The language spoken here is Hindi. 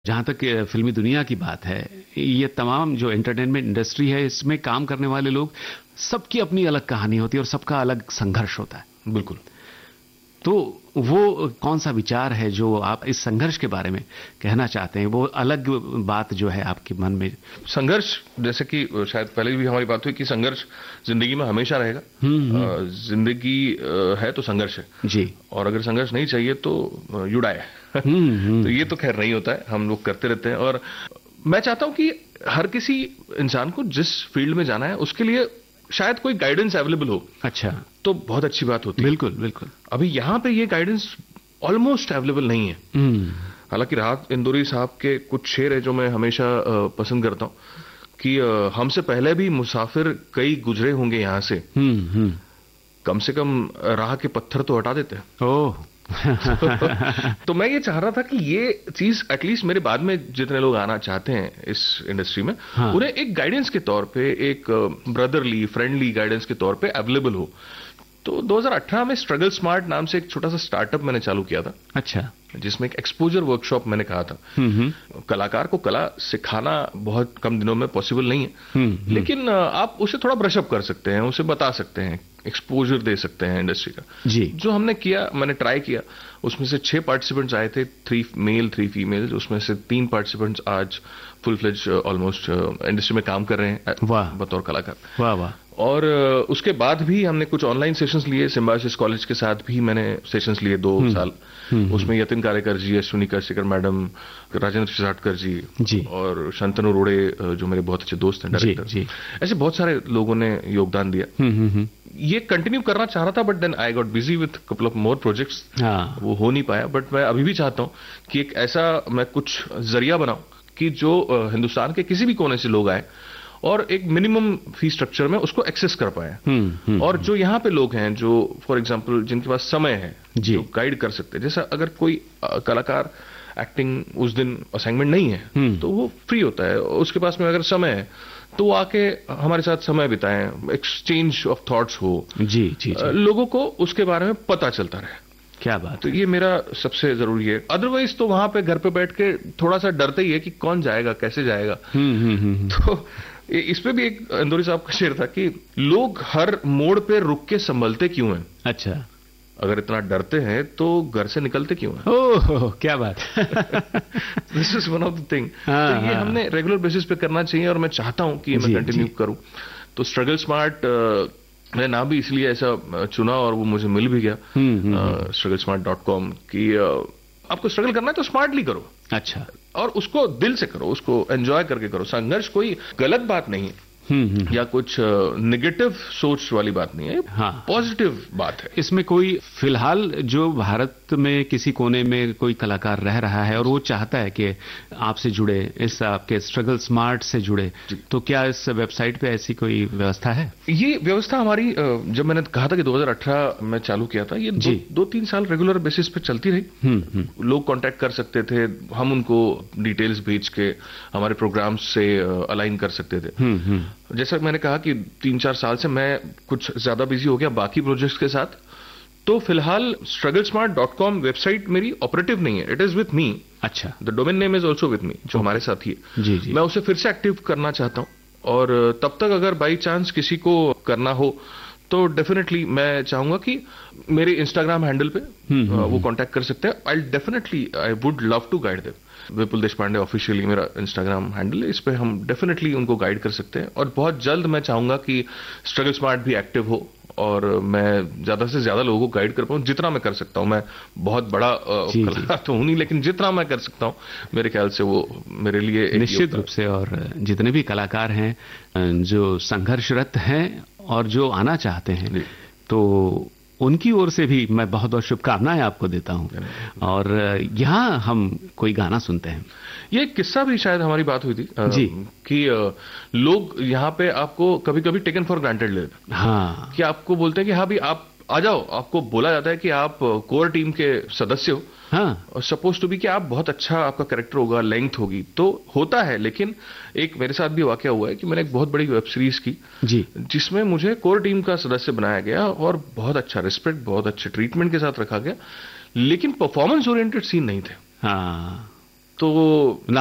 जहाँ तक फिल्मी दुनिया की बात है, ये तमाम जो एंटरटेनमेंट इंडस्ट्री है, इसमें काम करने वाले लोग, सबकी अपनी अलग कहानी होती है और सबका अलग संघर्ष होता है। बिल्कुल। तो वो कौन सा विचार है जो आप इस संघर्ष के बारे में कहना चाहते हैं? वो अलग बात जो है आपके मन में। संघर्ष, जैसे कि शायद पहले भी हमारी बात हुई कि संघर्ष जिंदगी में हमेशा रहेगा। जिंदगी है तो संघर्ष है जी, और अगर संघर्ष नहीं चाहिए तो युडाई है। तो ये तो खैर नहीं होता है, हम लोग करते रहते हैं। और मैं चाहता हूं कि हर किसी इंसान को जिस फील्ड में जाना है उसके लिए शायद कोई गाइडेंस अवेलेबल हो। अच्छा, तो बहुत अच्छी बात होती है। बिल्कुल बिल्कुल। अभी यहाँ पे ये गाइडेंस ऑलमोस्ट अवेलेबल नहीं है। हालांकि राहत इंदौरी साहब के कुछ शेर है जो मैं हमेशा पसंद करता हूँ कि हमसे पहले भी मुसाफिर कई गुजरे होंगे यहाँ से, कम से कम राह के पत्थर तो हटा देते हैं। ओह तो मैं ये चाह रहा था कि ये चीज एटलीस्ट मेरे बाद में जितने लोग आना चाहते हैं इस इंडस्ट्री में, हाँ, उन्हें एक गाइडेंस के तौर पे, एक ब्रदरली फ्रेंडली गाइडेंस के तौर पे अवेलेबल हो। तो 2018 में स्ट्रगल स्मार्ट नाम से एक छोटा सा स्टार्टअप मैंने चालू किया था। अच्छा। जिसमें एक एक्सपोजर वर्कशॉप मैंने कहा था। कलाकार को कला सिखाना बहुत कम दिनों में पॉसिबल नहीं है, लेकिन आप उसे थोड़ा ब्रशअप कर सकते हैं, उसे बता सकते हैं, एक्सपोजर दे सकते हैं इंडस्ट्री का। जी। जो हमने किया, मैंने ट्राई किया, उसमें से 6 पार्टिसिपेंट्स आए थे, 3 मेल 3 फीमेल। उसमें से 3 पार्टिसिपेंट्स आज फुल फ्लेज ऑलमोस्ट इंडस्ट्री में काम कर रहे हैं। वाह, बतौर कलाकार। वाह वाह। और उसके बाद भी हमने कुछ ऑनलाइन सेशंस लिए। सिम्बायोसिस कॉलेज के साथ भी मैंने सेशंस लिए 2 साल। उसमें यतिन कारेकर जी, अश्विनी काशीकर मैडम, राजेंद्र शिसाटकर जी और शांतनु रोड़े जो मेरे बहुत अच्छे दोस्त हैं, डायरेक्टर, ऐसे बहुत सारे लोगों ने योगदान दिया। ये कंटिन्यू करना चाह रहा था, but then I got busy with couple of more projects. वो हो नहीं पाया। बट मैं अभी भी चाहता हूँ कि एक ऐसा मैं कुछ जरिया बनाऊं कि जो हिंदुस्तान के किसी भी कोने से लोग आए और एक मिनिमम फी स्ट्रक्चर में उसको एक्सेस कर पाए। और जो यहाँ पे लोग हैं, जो फॉर एग्जांपल जिनके पास समय है, जो गाइड कर सकते हैं, जैसा अगर कोई कलाकार एक्टिंग उस दिन असाइनमेंट नहीं है तो वो फ्री होता है, उसके पास में अगर समय है तो वो आके हमारे साथ समय बिताएं, एक्सचेंज ऑफ थॉट्स हो। जी। लोगों को उसके बारे में पता चलता रहे। क्या बात। तो ये मेरा सबसे जरूरी है। अदरवाइज तो वहां पे घर पे बैठ के थोड़ा सा डरते ही है कि कौन जाएगा, कैसे जाएगा। तो इस पे भी एक इंदौरी साहब का शेर था कि लोग हर मोड़ पे रुक के संभलते क्यों हैं। अच्छा। अगर इतना डरते हैं तो घर से निकलते क्यों हैं। ओह, क्या बात। This is one of the thing. तो ये हमने रेगुलर बेसिस पे करना चाहिए और मैं चाहता हूं कि मैं कंटिन्यू करूं। तो स्ट्रगल स्मार्ट मैंने नाम भी इसलिए ऐसा चुना और वो मुझे मिल भी गया, strugglesmart.com, कि आपको स्ट्रगल करना है तो स्मार्टली करो। अच्छा। और उसको दिल से करो, उसको एंजॉय करके करो। संघर्ष कोई गलत बात नहीं है या कुछ नेगेटिव सोच वाली बात नहीं है। हाँ, पॉजिटिव बात है। इसमें कोई फिलहाल जो भारत में किसी कोने में कोई कलाकार रह रहा है और वो चाहता है कि आपसे जुड़े, इस आपके स्ट्रगल स्मार्ट से जुड़े, तो क्या इस वेबसाइट पे ऐसी कोई व्यवस्था है? ये व्यवस्था हमारी, जब मैंने कहा था कि 2018 में चालू किया था, ये 2-3 साल रेगुलर बेसिस पे चलती रही। लोग कांटेक्ट कर सकते थे, हम उनको डिटेल्स भेज के हमारे प्रोग्राम्स से अलाइन कर सकते थे। जैसा मैंने कहा कि 3-4 साल से मैं कुछ ज्यादा बिजी हो गया बाकी प्रोजेक्ट्स के साथ। तो फिलहाल strugglesmart.com वेबसाइट मेरी ऑपरेटिव नहीं है, इट इज विथ मी। अच्छा। The domain name is also with me, जो हमारे साथ ही है। जी। मैं उसे फिर से एक्टिव करना चाहता हूँ और तब तक अगर बाई चांस किसी को करना हो तो डेफिनेटली मैं चाहूंगा कि मेरे इंस्टाग्राम हैंडल पे वो कांटेक्ट कर सकते हैं। I would love to guide them. Vipul Deshpande officially मेरा इंस्टाग्राम हैंडल है, इस पे हम डेफिनेटली उनको गाइड कर सकते हैं। और बहुत जल्द मैं चाहूंगा कि स्ट्रगल स्मार्ट भी एक्टिव हो और मैं ज्यादा से ज्यादा लोगों को गाइड कर पाऊं, जितना मैं कर सकता हूं। मैं बहुत बड़ा कलाकार तो हूं नहीं, लेकिन जितना मैं कर सकता हूं मेरे ख्याल से वो मेरे लिए निश्चित रूप से। और जितने भी कलाकार हैं जो संघर्षरत हैं और जो आना चाहते हैं, तो उनकी ओर से भी मैं बहुत बहुत शुभकामनाएं आपको देता हूं। और यहाँ हम कोई गाना सुनते हैं। ये किस्सा भी शायद हमारी बात हुई थी जी, कि लोग यहाँ पे आपको कभी कभी टेकन फॉर ग्रांटेड लेते। हाँ, कि आपको बोलते हैं कि हाँ भी आप आ जाओ, आपको बोला जाता है कि आप कोर टीम के सदस्य हो। हाँ, और सपोज टू बी कि आप बहुत अच्छा, आपका कैरेक्टर होगा, लेंथ होगी, तो होता है। लेकिन एक मेरे साथ भी वाकया हुआ है कि मैंने एक बहुत बड़ी वेब सीरीज की जी, जिसमें मुझे कोर टीम का सदस्य बनाया गया और बहुत अच्छा रिस्पेक्ट, बहुत अच्छे ट्रीटमेंट के साथ रखा गया, लेकिन परफॉर्मेंस ओरिएंटेड सीन नहीं थे। हाँ, तो